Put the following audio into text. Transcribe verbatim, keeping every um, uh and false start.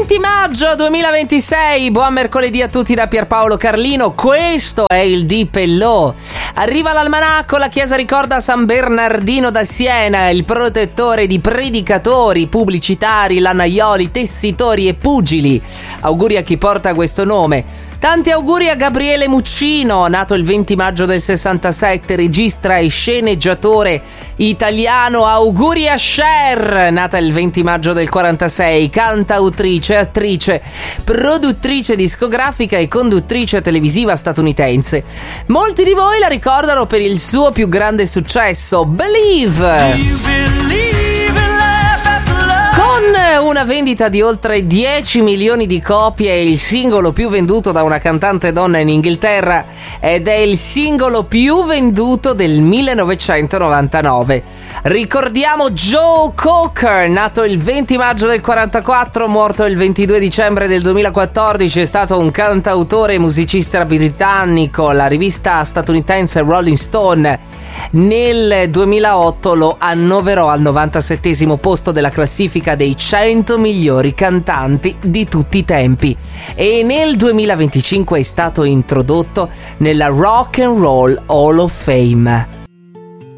venti maggio duemilaventisei, buon mercoledì a tutti da Pierpaolo Carlino, questo è il Deep and Low. Arriva l'almanacco, la chiesa ricorda San Bernardino da Siena, il protettore di predicatori, pubblicitari, lanaioli, tessitori e pugili. Auguri a chi porta questo nome. Tanti auguri a Gabriele Muccino, nato il venti maggio del sessantasette, regista e sceneggiatore italiano. Auguri a Cher, nata il venti maggio del quarantasei, cantautrice, attrice, produttrice discografica e conduttrice televisiva statunitense. Molti di voi la ricordano per il suo più grande successo, Believe. Con una vendita di oltre dieci milioni di copie, è il singolo più venduto da una cantante donna in Inghilterra ed è il singolo più venduto del millenovecentonovantanove. Ricordiamo Joe Cocker, nato il venti maggio del quarantaquattro, morto il ventidue dicembre del duemilaquattordici, è stato un cantautore e musicista britannico. La rivista statunitense Rolling Stone nel duemilaotto lo annoverò al novantasettesimo posto della classifica dei cento migliori cantanti di tutti i tempi e nel duemilaventicinque è stato introdotto nella Rock and Roll Hall of Fame.